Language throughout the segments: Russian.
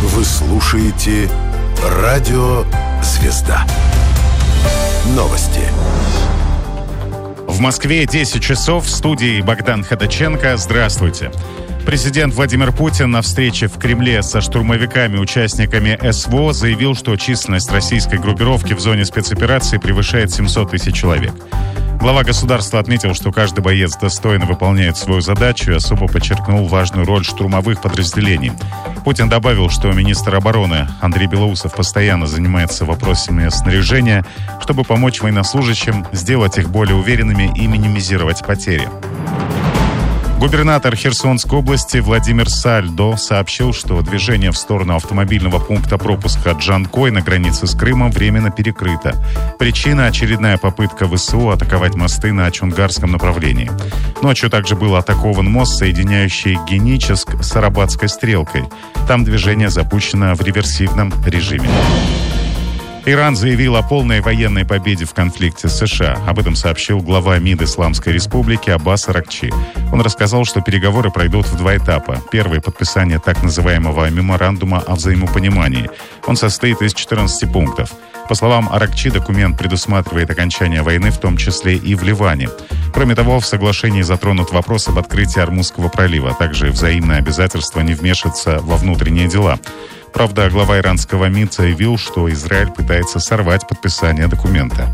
Вы слушаете Радио Звезда. Новости. В Москве 10 часов. В студии Богдан Ходаченко. Здравствуйте. Президент Владимир Путин на встрече в Кремле со штурмовиками-участниками СВО заявил, что численность российской группировки в зоне спецоперации превышает 700 тысяч человек. Глава государства отметил, что каждый боец достойно выполняет свою задачу и особо подчеркнул важную роль штурмовых подразделений. Путин добавил, что министр обороны Андрей Белоусов постоянно занимается вопросами снаряжения, чтобы помочь военнослужащим сделать их более уверенными и минимизировать потери. Губернатор Херсонской области Владимир Сальдо сообщил, что движение в сторону автомобильного пункта пропуска Джанкой на границе с Крымом временно перекрыто. Причина – очередная попытка ВСУ атаковать мосты на Чунгарском направлении. Ночью также был атакован мост, соединяющий Геническ с Арабатской стрелкой. Там движение запущено в реверсивном режиме. Иран заявил о полной военной победе в конфликте с США. Об этом сообщил глава МИД Исламской Республики Аббас Аракчи. Он рассказал, что переговоры пройдут в два этапа. Первый – подписание так называемого меморандума о взаимопонимании. Он состоит из 14 пунктов. По словам Аракчи, документ предусматривает окончание войны, в том числе и в Ливане. Кроме того, в соглашении затронут вопрос об открытии Ормузского пролива, а также взаимное обязательство не вмешиваться во внутренние дела. Правда, глава иранского МИД заявил, что Израиль пытается сорвать подписание документа.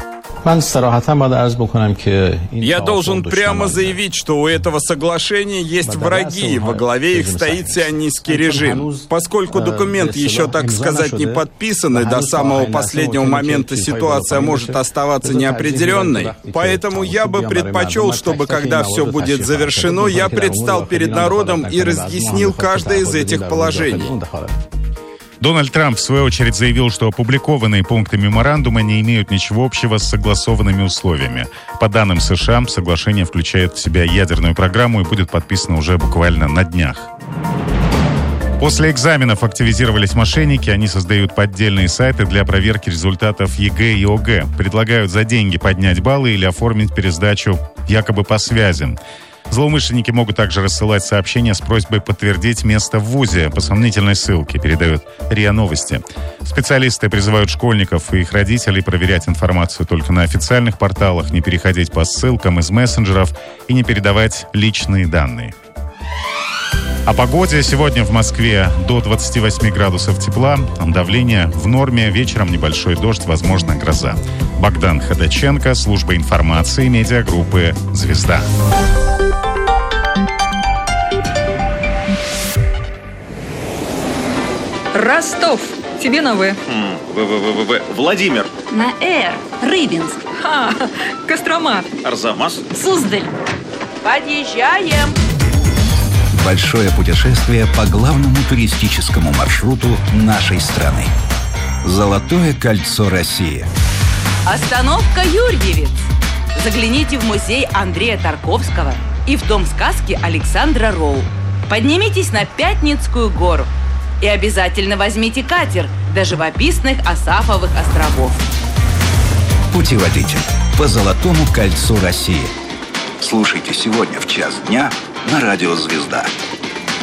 Я должен прямо заявить, что у этого соглашения есть враги, и во главе их стоит сионистский режим. Поскольку документ еще, так сказать, не подписан, и до самого последнего момента ситуация может оставаться неопределенной, поэтому я бы предпочел, чтобы, когда все будет завершено, я предстал перед народом и разъяснил каждое из этих положений. Дональд Трамп, в свою очередь, заявил, что опубликованные пункты меморандума не имеют ничего общего с согласованными условиями. По данным США, соглашение включает в себя ядерную программу и будет подписано уже буквально на днях. После экзаменов активизировались мошенники. Они создают поддельные сайты для проверки результатов ЕГЭ и ОГЭ. Предлагают за деньги поднять баллы или оформить пересдачу якобы по связям. Злоумышленники могут также рассылать сообщения с просьбой подтвердить место в ВУЗе по сомнительной ссылке, передают РИА Новости. Специалисты призывают школьников и их родителей проверять информацию только на официальных порталах, не переходить по ссылкам из мессенджеров и не передавать личные данные. О погоде. Сегодня в Москве до 28 градусов тепла, давление в норме, вечером небольшой дождь, возможно, гроза. Богдан Ходаченко, служба информации, медиагруппы «Звезда». Ростов. Тебе на В. Владимир. На Р. Рыбинск. Кострома. Арзамас. Суздаль. Подъезжаем. Большое путешествие по главному туристическому маршруту нашей страны. Золотое кольцо России. Остановка Юрьевец. Загляните в музей Андрея Тарковского и в дом сказки Александра Роу. Поднимитесь на Пятницкую гору. И обязательно возьмите катер до живописных Асафовых островов. Путеводитель по Золотому кольцу России. Слушайте сегодня в час дня на Радио Звезда.